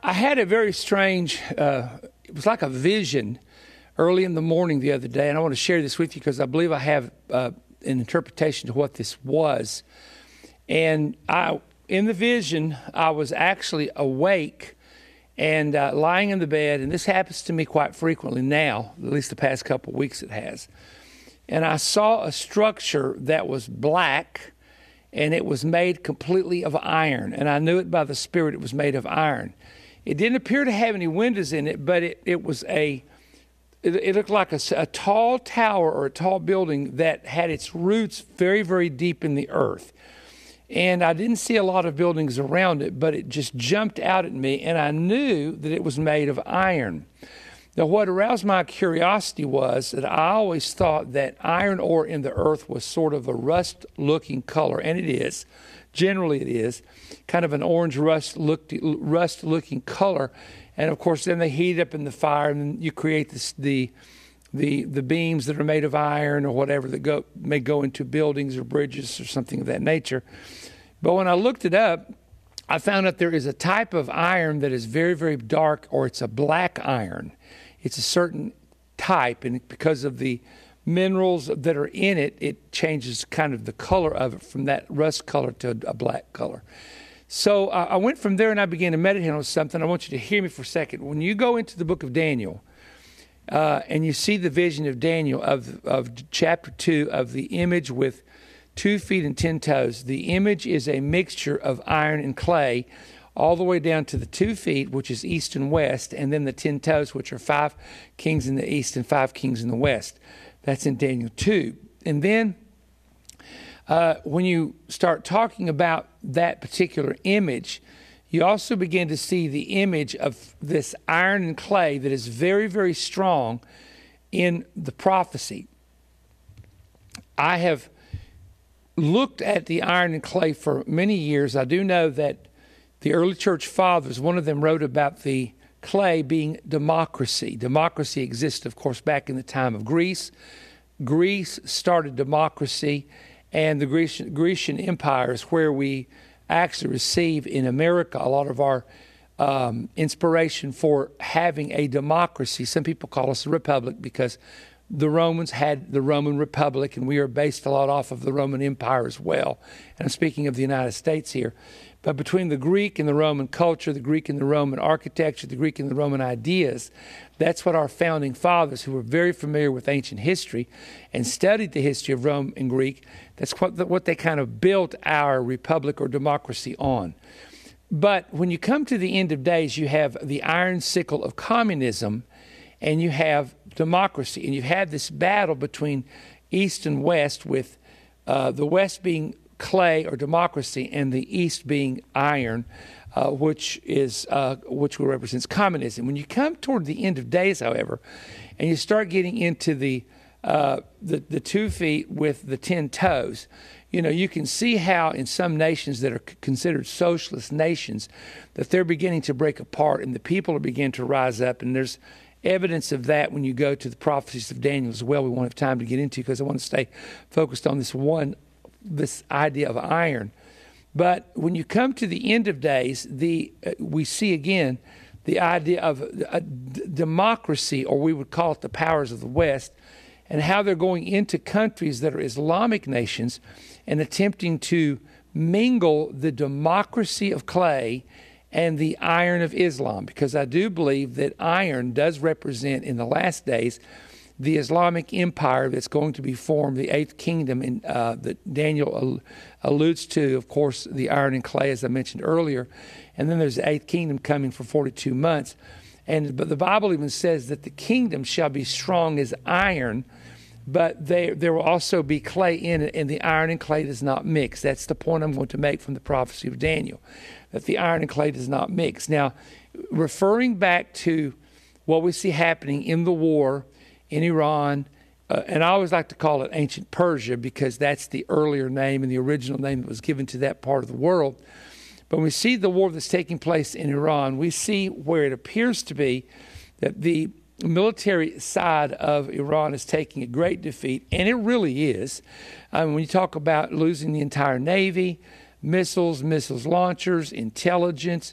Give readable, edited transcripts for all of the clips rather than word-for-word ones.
I had a very strange, it was like a vision early in the morning the other day, and I want to share this with you because I believe I have an interpretation to what this was. And in the vision, I was actually awake and lying in the bed, and this happens to me quite frequently now, at least the past couple of weeks it has. And I saw a structure that was black, and it was made completely of iron, and I knew it by the Spirit it was made of iron. It didn't appear to have any windows in it, but it looked like a tall tower or a tall building that had its roots very, very deep in the earth. And I didn't see a lot of buildings around it, but it just jumped out at me, and I knew that it was made of iron. Now, what aroused my curiosity was that I always thought that iron ore in the earth was sort of a rust-looking color, and it is. Generally, it is kind of an orange rust-looking color. And, of course, then they heat it up in the fire, and you create the beams that are made of iron or whatever that may go into buildings or bridges or something of that nature. But when I looked it up, I found out there is a type of iron that is very, very dark, or it's a black iron. It's a certain type, and because of the minerals that are in it, it changes kind of the color of it from that rust color to a black color. So I went from there and I began to meditate on something. I want you to hear me for a second. When you go into the book of Daniel and you see the vision of Daniel of chapter 2 of the image with 2 feet and 10 toes, the image is a mixture of iron and clay all the way down to the 2 feet, which is east and west, and then the 10 toes, which are 5 kings in the east and 5 kings in the west. That's in Daniel 2. And then when you start talking about that particular image, you also begin to see the image of this iron and clay that is very, very strong in the prophecy. I have looked at the iron and clay for many years. I do know that the early church fathers, one of them wrote about the clay being democracy. Democracy existed, of course, back in the time of Greece. Greece started democracy, and the Grecian Empire is where we actually receive in America a lot of our inspiration for having a democracy. Some people call us a republic because the Romans had the Roman Republic, and we are based a lot off of the Roman Empire as well. And I'm speaking of the United States here. But between the Greek and the Roman culture, the Greek and the Roman architecture, the Greek and the Roman ideas, that's what our founding fathers, who were very familiar with ancient history and studied the history of Rome and Greek, that's what they kind of built our republic or democracy on. But when you come to the end of days, you have the iron sickle of communism, and you have democracy. And you've had this battle between East and West, with the West being clay or democracy and the East being iron, which represents communism. When you come toward the end of days, however, and you start getting into the 2 feet with the 10 toes, you can see how in some nations that are considered socialist nations that they're beginning to break apart, and the people are beginning to rise up. And there's evidence of that when you go to the prophecies of Daniel as well. We won't have time to get into because I want to stay focused on this idea of iron. But when you come to the end of days, we see again the idea of a democracy, or we would call it the powers of the West, and how they're going into countries that are Islamic nations and attempting to mingle the democracy of clay and the iron of Islam, because I do believe that iron does represent in the last days the Islamic empire that's going to be formed, the 8th kingdom that Daniel alludes to, of course, the iron and clay, as I mentioned earlier. And then there's the 8th kingdom coming for 42 months. But the Bible even says that the kingdom shall be strong as iron, but there will also be clay in it, and the iron and clay does not mix. That's the point I'm going to make from the prophecy of Daniel, that the iron and clay does not mix. Now, referring back to what we see happening in the war in Iran, and I always like to call it ancient Persia because that's the earlier name and the original name that was given to that part of the world. But when we see the war that's taking place in Iran, we see where it appears to be that the military side of Iran is taking a great defeat, and it really is. When you talk about losing the entire Navy, missiles launchers, intelligence,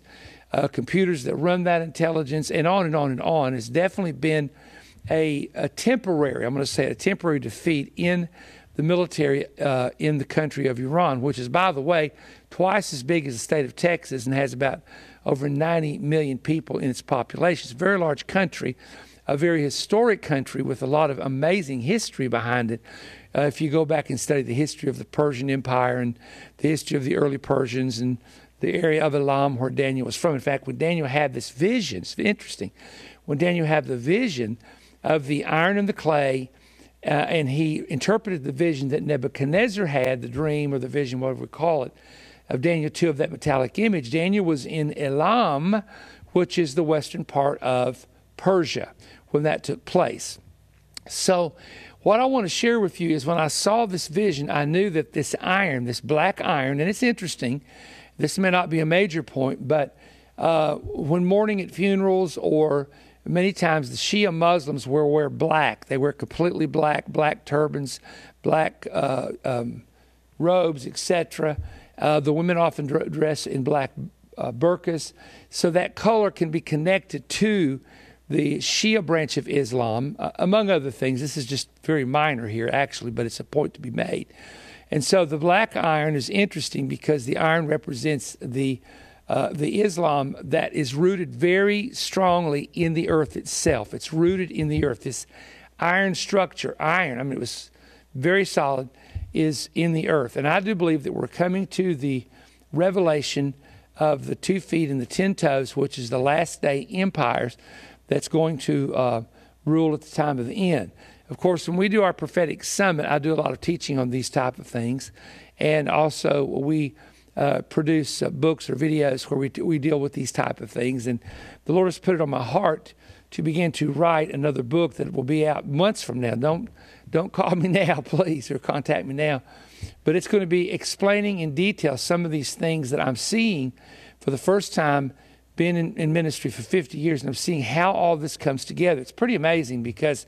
computers that run that intelligence, and on and on and on. It's definitely been a temporary, I'm going to say a temporary defeat in the military in the country of Iran, which is, by the way, twice as big as the state of Texas and has about over 90 million people in its population. It's a very large country, a very historic country with a lot of amazing history behind it. If you go back and study the history of the Persian Empire and the history of the early Persians and the area of Elam where Daniel was from. In fact, when Daniel had this vision, it's interesting, when Daniel had the vision of the iron and the clay, and he interpreted the vision that Nebuchadnezzar had, the dream or the vision, whatever we call it, of Daniel 2 of that metallic image. Daniel was in Elam, which is the western part of Persia, when that took place. So what I want to share with you is when I saw this vision, I knew that this iron, this black iron, and it's interesting, this may not be a major point, but when mourning at funerals, or many times the Shia Muslims will wear black. They wear completely black, black turbans, black robes, etc. The women often dress in black burqas. So that color can be connected to the Shia branch of Islam, among other things. This is just very minor here, actually, but it's a point to be made. And so the black iron is interesting because the iron represents the Islam that is rooted very strongly in the earth itself. It's rooted in the earth. This iron structure, iron, I mean, it was very solid, is in the earth. And I do believe that we're coming to the revelation of the 2 feet and the 10 toes, which is the last day empires that's going to rule at the time of the end. Of course, when we do our prophetic summit, I do a lot of teaching on these type of things. And also we produce books or videos where we deal with these type of things. And the Lord has put it on my heart to begin to write another book that will be out months from now. Don't call me now, please, or contact me now. But it's going to be explaining in detail some of these things that I'm seeing for the first time, being in ministry for 50 years, and I'm seeing how all this comes together. It's pretty amazing because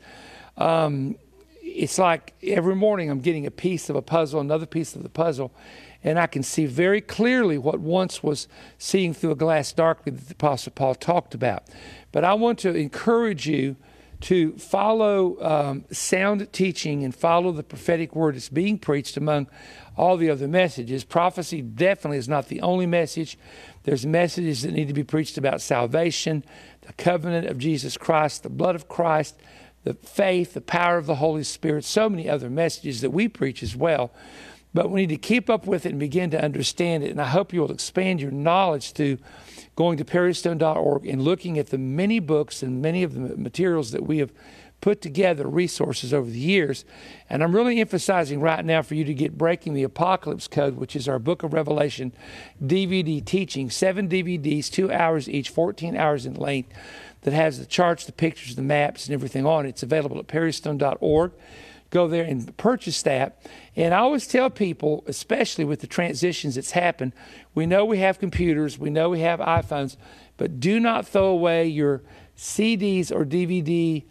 it's like every morning I'm getting a piece of a puzzle, another piece of the puzzle, and I can see very clearly what once was seeing through a glass darkly that the Apostle Paul talked about. But I want to encourage you to follow sound teaching and follow the prophetic word that's being preached among all the other messages. Prophecy definitely is not the only message. There's messages that need to be preached about salvation, the covenant of Jesus Christ, the blood of Christ, the faith, the power of the Holy Spirit, so many other messages that we preach as well. But we need to keep up with it and begin to understand it. And I hope you will expand your knowledge through going to perrystone.org and looking at the many books and many of the materials that we have put together, resources over the years. And I'm really emphasizing right now for you to get Breaking the Apocalypse Code, which is our Book of Revelation DVD teaching, 7 DVDs, 2 hours each, 14 hours in length, that has the charts, the pictures, the maps, and everything on it. It's available at perrystone.org. Go there and purchase that. And I always tell people, especially with the transitions that's happened, we know we have computers, we know we have iPhones, but do not throw away your CDs or DVD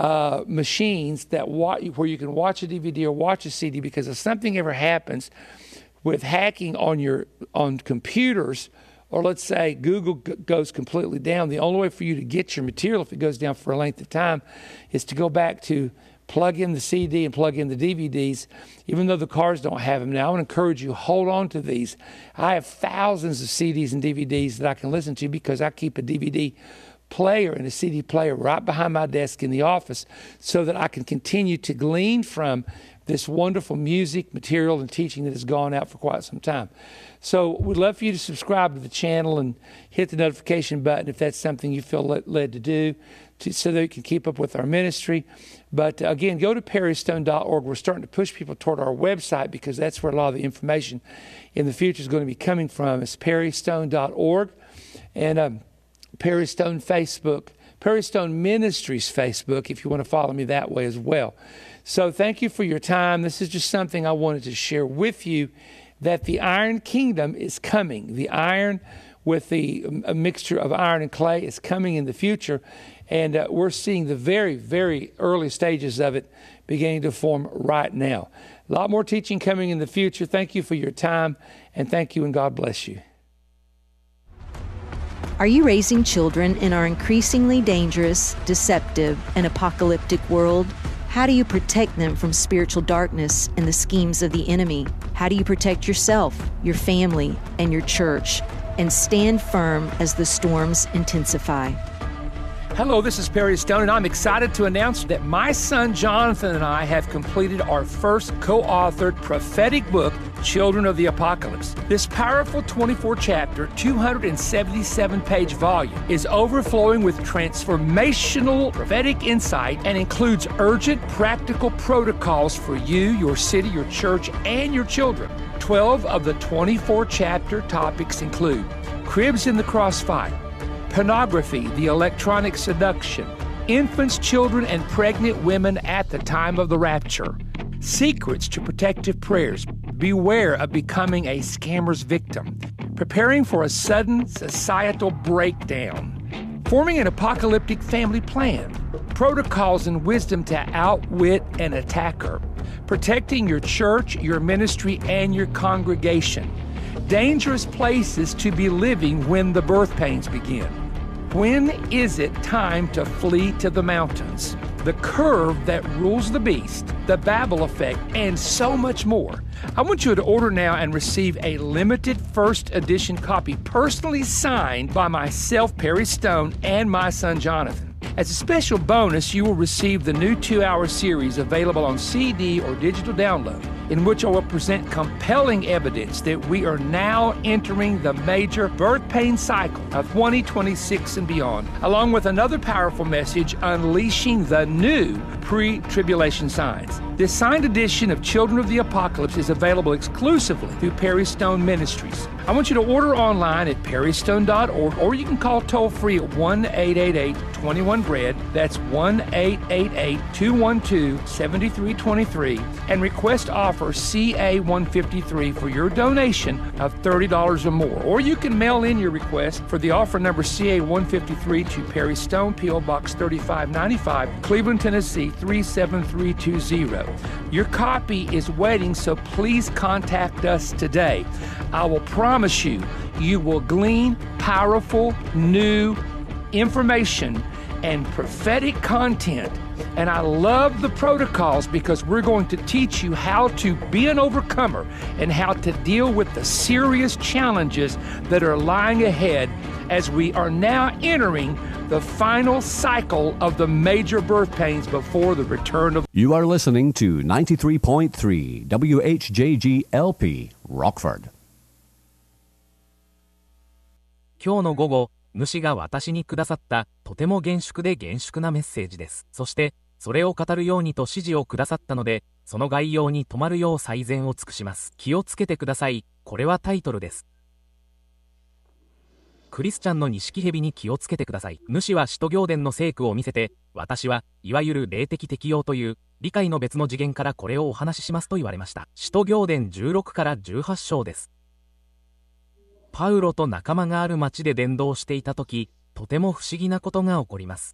machines where you can watch a DVD or watch a CD, because if something ever happens with hacking on computers, or let's say Google goes completely down, the only way for you to get your material, if it goes down for a length of time, is to go back to plug in the CD and plug in the DVDs, even though the cars don't have them now. I want to encourage you, hold on to these. I have thousands of CDs and DVDs that I can listen to because I keep a DVD player and a CD player right behind my desk in the office so that I can continue to glean from this wonderful music, material, and teaching that has gone out for quite some time. So we'd love for you to subscribe to the channel and hit the notification button if that's something you feel led to do, so that you can keep up with our ministry. But again, go to perrystone.org. We're starting to push people toward our website because that's where a lot of the information in the future is going to be coming from. It's perrystone.org. And Perry Stone Facebook, Perry Stone Ministries Facebook, if you want to follow me that way as well. So thank you for your time. This is just something I wanted to share with you, that the Iron Kingdom is coming. The iron with a mixture of iron and clay is coming in the future. And we're seeing the very, very early stages of it beginning to form right now. A lot more teaching coming in the future. Thank you for your time, and thank you, and God bless you. Are you raising children in our increasingly dangerous, deceptive, and apocalyptic world? How do you protect them from spiritual darkness and the schemes of the enemy? How do you protect yourself, your family, and your church, and stand firm as the storms intensify? Hello, this is Perry Stone, and I'm excited to announce that my son Jonathan and I have completed our first co-authored prophetic book, Children of the Apocalypse. This powerful 24-chapter, 277-page volume is overflowing with transformational prophetic insight and includes urgent, practical protocols for you, your city, your church, and your children. 12 of the 24-chapter topics include cribs in the crossfire, pornography, the electronic seduction, infants, children, and pregnant women at the time of the rapture, secrets to protective prayers, beware of becoming a scammer's victim, preparing for a sudden societal breakdown, forming an apocalyptic family plan, protocols and wisdom to outwit an attacker, protecting your church, your ministry, and your congregation, dangerous places to be living when the birth pains begin. When is it time to flee to the mountains? The curve that rules the beast, the Babel effect, and so much more. I want you to order now and receive a limited first edition copy personally signed by myself, Perry Stone, and my son Jonathan. As a special bonus, you will receive the new 2-hour series available on CD or digital download, in which I will present compelling evidence that we are now entering the major birth pain cycle of 2026 and beyond, along with another powerful message, unleashing the new pre-tribulation signs. This signed edition of Children of the Apocalypse is available exclusively through Perry Stone Ministries. I want you to order online at perrystone.org, or you can call toll-free at 1-888-21-BREAD. That's 1-888-212-7323, and request offer CA-153 for your donation of $30 or more. Or you can mail in your request for the offer number CA-153 to Perry Stone, P.O. Box 3595, Cleveland, Tennessee 37320. Your copy is waiting, so please contact us today. I will promise you, you will glean powerful, new information and prophetic content. And I love the protocols because we're going to teach you how to be an overcomer and how to deal with the serious challenges that are lying ahead as we are now entering the final cycle of the major birth pains before the return of... You are listening to 93.3 WHJG-LP, Rockford. 今日の午後、主が私にくださったとても厳粛で厳粛なメッセージです。そして、それを語るようにと指示をくださったので、その概要に止まるよう最善を尽くします。気をつけてください。これはタイトルです。クリスチャンの錦蛇に気をつけてください。主は使徒行伝の聖句を見せて、私はいわゆる霊的適用という理解の別の次元からこれをお話ししますと言われました。使徒行伝16から18章です。パウロと仲間がある町で伝道していたとき、とても不思議なことが起こります。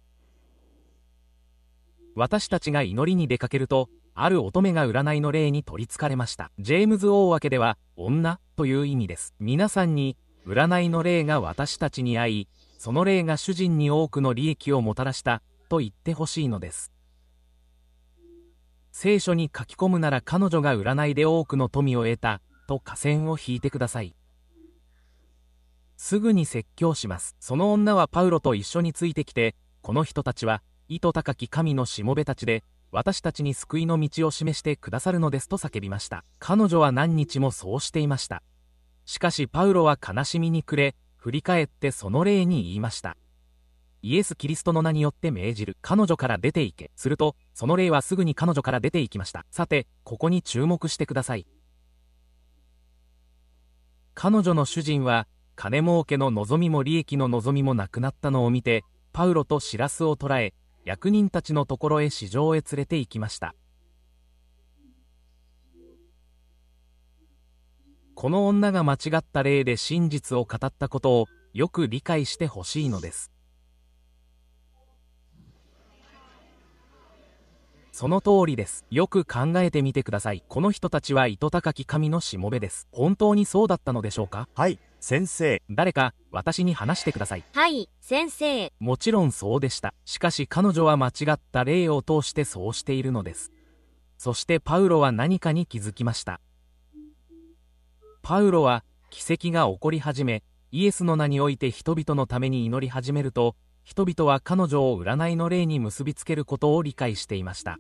私たちが祈りに出かけると、ある乙女が占いの霊に取り憑かれました。ジェームズ大分けでは、女という意味です。皆さんに、占いの霊が私たちに会い、その霊が主人に多くの利益をもたらしたと言ってほしいのです。聖書に書き込むなら彼女が占いで多くの富を得たと下線を引いてください。すぐに説教します。その女はパウロと一緒についてきて、この人たちは意図高き神のしもべたちで、私たちに救いの道を示してくださるのですと叫びました。彼女は何日もそうしていました。しかしパウロは悲しみに暮れ、振り返ってその霊に言いました。イエス・キリストの名によって命じる。彼女から出て行け。すると、その霊はすぐに彼女から出て行きました。さて、ここに注目してください。彼女の主人は、金儲けの望みも利益の望みもなくなったのを見て、パウロとシラスを捕らえ、役人たちのところへ市場へ連れて行きました。この女が間違った例で真実を語ったことをよく理解してほしいのです。その通りです。よく考えてみてください。この人たちは意図高き神のしもべです。本当にそうだったのでしょうか？ はい。 先生。 誰か私に話してください。 はい、先生。 もちろんそうでした。しかし彼女は間違った例を通してそうしているのです。そしてパウロは何かに気づきました。パウロは奇跡が起こり始め、イエスの名において人々のために祈り始めると、人々は彼女を占いの霊に結びつけることを理解していました。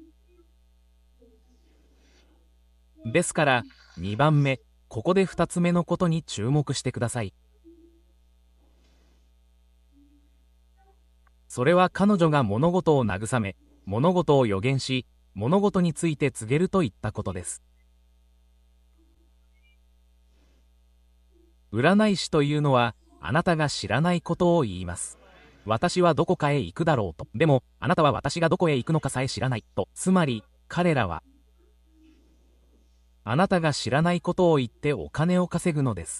ですから、2番目、ここで2つ目のことに注目してください。それは彼女が物事を慰め、物事を予言し、物事について告げるといったことです。占い師というのは、あなたが知らないことを言います。私はどこかへ行くだろうと。でも、あなたは私がどこへ行くのかさえ知らないと。つまり、彼らは、あなたが知らないことを言ってお金を稼ぐのです。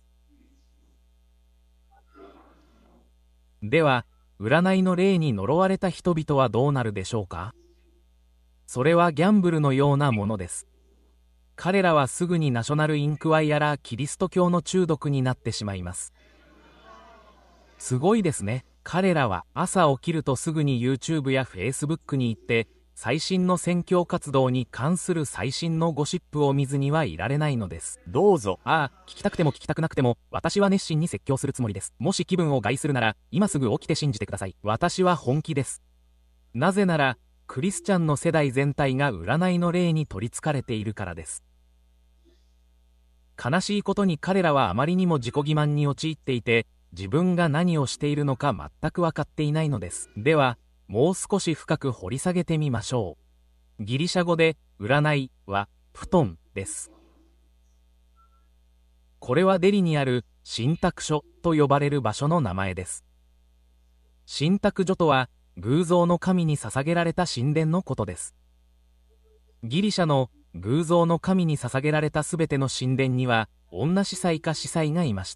では、占いの霊に呪われた人々はどうなるでしょうか？それはギャンブルのようなものです。彼らはすぐにナショナルインクワイアラーキリスト教の中毒になってしまいます。すごいですね。彼らは朝起きるとすぐに YouTube や Facebook に行って、最新の宣教活動に関する最新のゴシップを見ずにはいられないのです。 どうぞ。 ああ、聞きたくても聞きたくなくても、私は熱心に説教するつもりです。もし気分を害するなら、今すぐ起きて信じてください。私は本気です。なぜなら、クリスチャンの世代全体が占いの霊に取りつかれているからです。悲しいことに彼らはあまりにも自己欺瞞に陥っていて、自分が何をしているのか全く分かっていないのです。では、もう少し深く掘り下げてみましょう。ギリシャ語で占いはプトンです。これはデリにある神託所と呼ばれる場所の名前です。神託所とは偶像の神に捧げられた神殿のことです。ギリシャの偶像の神に捧げられたすべての神殿には女司祭か司祭がいました。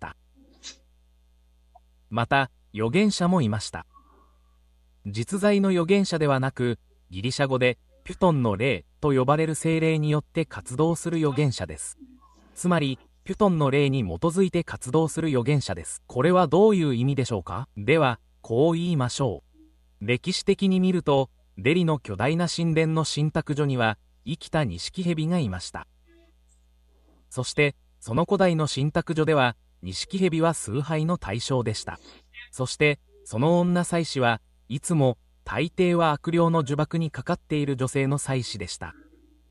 また預言者もいました。実在の預言者ではなく、ギリシャ語でピュトンの霊と呼ばれる精霊によって活動する預言者です。つまり、ピュトンの霊に基づいて活動する預言者です。これはどういう意味でしょうか？では、こう言いましょう。歴史的に見ると、デリの巨大な神殿の神託所には、生きた錦蛇がいました。そして、その古代の神託所では、錦蛇は崇拝の対象でした。そして、その女祭司はいつも大抵は悪霊の呪縛にかかっている女性の祭司でした。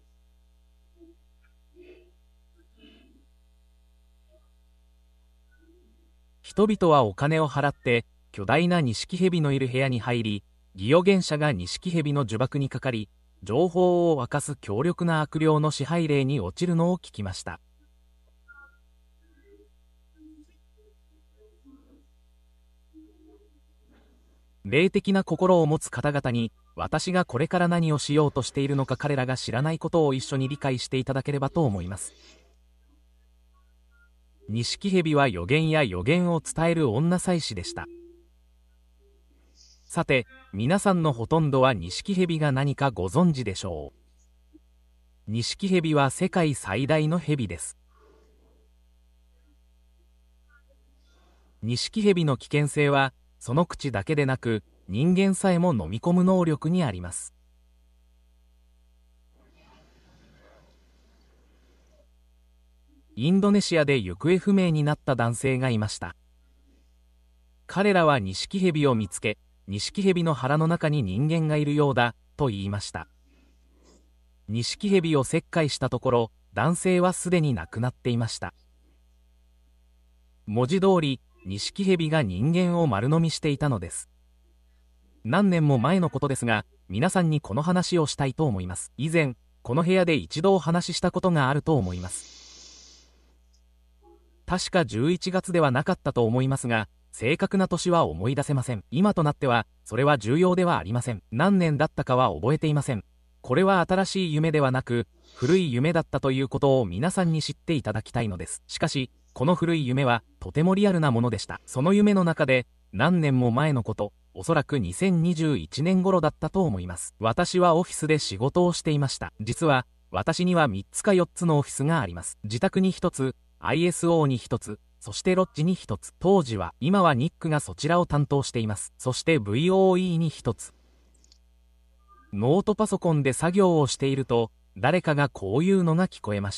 人々はお金を払って巨大な錦蛇のいる部屋に入り、偽預言者が錦蛇の呪縛にかかり、情報を明かす強力な悪霊の支配霊に落ちるのを聞きました。霊的な心を持つ方々に、私がこれから何をしようとしているのか彼らが知らないことを一緒に理解していただければと思います。錦蛇は予言や予言を伝える女祭司でした。さて、皆さんのほとんどは錦蛇が何かご存知でしょう。錦蛇は世界最大の蛇です。錦蛇の危険性は、その口だけでなく、人間さえも飲み込む能力にあります。インドネシアで行方不明になった男性がいました。彼らは錦蛇を見つけ、錦蛇の腹の中に人間がいるようだと言いました。錦蛇を切開したところ、男性はすでに亡くなっていました。文字通り、錦蛇が人間を丸飲みしていたのです。何年も前のことですが、皆さんにこの話をしたいと思います。以前、この部屋で一度お話ししたことがあると思います。確か11月ではなかったと思いますが、正確な年は思い出せません。今となっては、それは重要ではありません。何年だったかは覚えていません。これは新しい夢ではなく、古い夢だったということを皆さんに知っていただきたいのです。しかし、この古い夢はとてもリアルなものでした。その夢の中で、何年も前のこと、おそらく2021年頃だったと思います。私はオフィスで仕事をしていました。実は、私には3つか4つのオフィスがあります。自宅に1つ、ISO に1つ、 そしてロッジに1つ。当時は、今はニックがそちらを担当しています。そして VOE に1つ。ノートパソコンで作業をしていると、誰かがこういうのが聞こえました。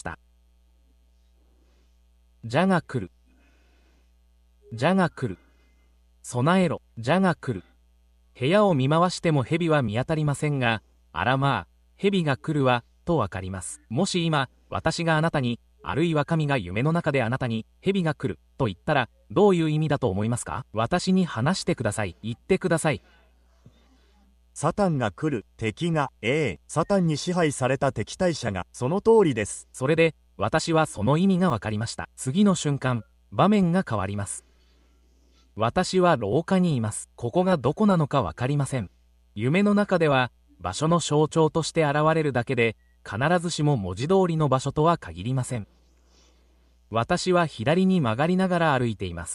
ジャが来る。ジャが来る。備えろ。ジャが来る。部屋を見回しても蛇は見当たりませんが、あらまあ、蛇が来るわ、とわかります。もし今、私があなたに、あるいは神が夢の中であなたに、蛇が来る、と言ったら、どういう意味だと思いますか？私に話してください。言ってください。 サタンが来る。敵が、サタンに支配された敵対者が、その通りです。 それで、私はその意味がわかりました。次の瞬間、場面が変わります。私は廊下にいます。ここがどこなのかわかりません。夢の中では、場所の象徴として現れるだけで、必ずしも文字通りの場所とは限りません。私は左に曲がりながら歩いています。